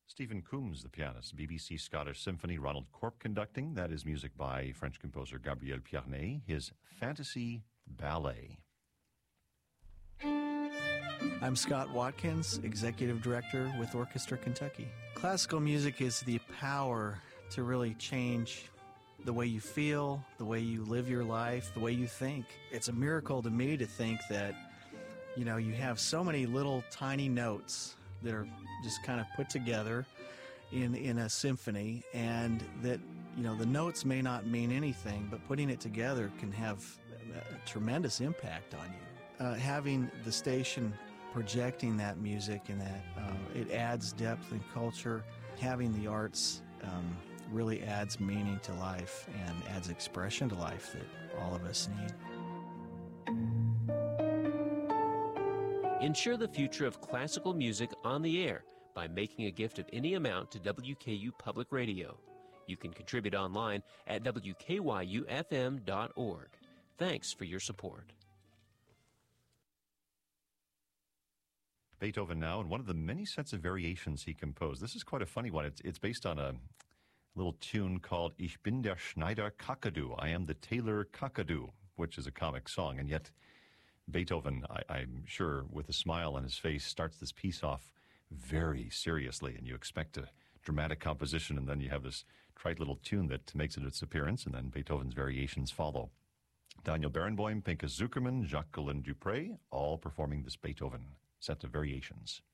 Stephen Coombs, the pianist, BBC Scottish Symphony, Ronald Corp conducting. That is music by French composer Gabriel Pierné, his Fantasy Ballet. I'm Scott Watkins, Executive Director with Orchestra Kentucky. Classical music is the power to really change the way you feel, the way you live your life, the way you think. It's a miracle to me to think that, you have so many little tiny notes that are just kind of put together in a symphony, and that, the notes may not mean anything, but putting it together can have a tremendous impact on you. Having the station projecting that music and that it adds depth and culture. Having the arts really adds meaning to life and adds expression to life that all of us need. Ensure the future of classical music on the air by making a gift of any amount to WKU Public Radio. You can contribute online at WKYUFM.org. Thanks for your support. Beethoven now, and one of the many sets of variations he composed. This is quite a funny one. It's based on a little tune called Ich bin der Schneider Kakadu. I am the tailor Kakadu, which is a comic song, and yet Beethoven, I'm sure, with a smile on his face, starts this piece off very seriously, and you expect a dramatic composition, and then you have this trite little tune that makes it its appearance, and then Beethoven's variations follow. Daniel Barenboim, Pinchas Zukerman, Jacqueline Dupre, all performing this Beethoven set of variations.